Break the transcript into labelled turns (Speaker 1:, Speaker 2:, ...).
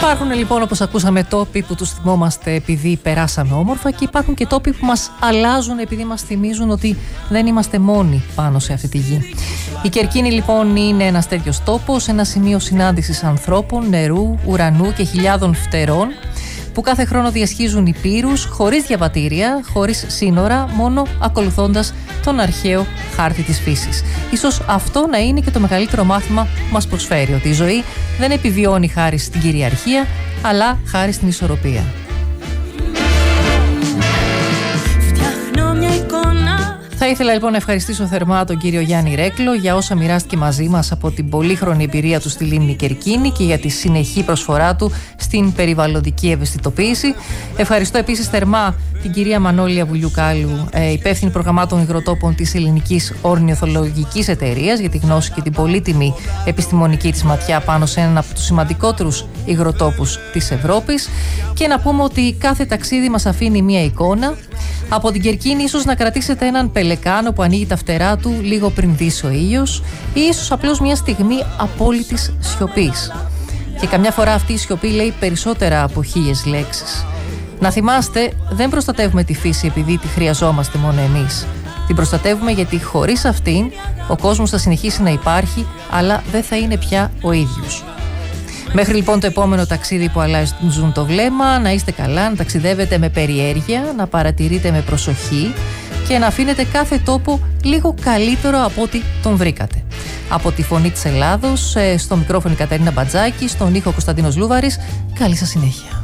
Speaker 1: Υπάρχουν λοιπόν, όπως ακούσαμε, τόποι που τους θυμόμαστε επειδή περάσαμε όμορφα και υπάρχουν και τόποι που μας αλλάζουν επειδή μας θυμίζουν ότι δεν είμαστε μόνοι πάνω σε αυτή τη γη. Η Κερκίνη λοιπόν είναι ένας τέτοιος τόπος, ένα σημείο συνάντησης ανθρώπων, νερού, ουρανού και χιλιάδων φτερών που κάθε χρόνο διασχίζουν υπήρους, χωρίς διαβατήρια, χωρίς σύνορα, μόνο ακολουθώντας τον αρχαίο χάρτη της φύσης. Ίσως αυτό να είναι και το μεγαλύτερο μάθημα που μας προσφέρει, ότι η ζωή δεν επιβιώνει χάρη στην κυριαρχία, αλλά χάρη στην ισορροπία. Θα ήθελα λοιπόν να ευχαριστήσω θερμά τον κύριο Γιάννη Ρέκλο για όσα μοιράστηκε μαζί μας από την πολύχρονη εμπειρία του στη λίμνη Κερκίνη και για τη συνεχή προσφορά του στην περιβαλλοντική ευαισθητοποίηση. Ευχαριστώ επίσης θερμά την κυρία Μανώλια Βουλιουκάλου, υπεύθυνη προγραμμάτων υγροτόπων της Ελληνικής Ορνηθολογικής Εταιρείας, για τη γνώση και την πολύτιμη επιστημονική της ματιά πάνω σε έναν από τους σημαντικότερους υγροτόπους της Ευρώπης. Και να πούμε ότι κάθε ταξίδι μας αφήνει μία εικόνα. Από την Κερκίνη ίσως να κρατήσετε έναν πελεκάνο που ανοίγει τα φτερά του λίγο πριν δύσει ο ήλιος, ή ίσως απλώς μια στιγμή απόλυτης σιωπής. Και καμιά φορά αυτή η σιωπή λέει περισσότερα από 1000 λέξεις. Να θυμάστε, δεν προστατεύουμε τη φύση επειδή τη χρειαζόμαστε μόνο εμείς. Την προστατεύουμε γιατί χωρίς αυτήν ο κόσμος θα συνεχίσει να υπάρχει, αλλά δεν θα είναι πια ο ίδιος. Μέχρι λοιπόν το επόμενο ταξίδι που αλλάζουν το βλέμμα, να είστε καλά, να ταξιδεύετε με περιέργεια, να παρατηρείτε με προσοχή και να αφήνετε κάθε τόπο λίγο καλύτερο από ό,τι τον βρήκατε. Από τη Φωνή της Ελλάδος, στο μικρόφωνο η Κατερίνα Μπατζάκη, στον ήχο Κωνσταντίνος Λούβαρης, καλή σας συνέχεια.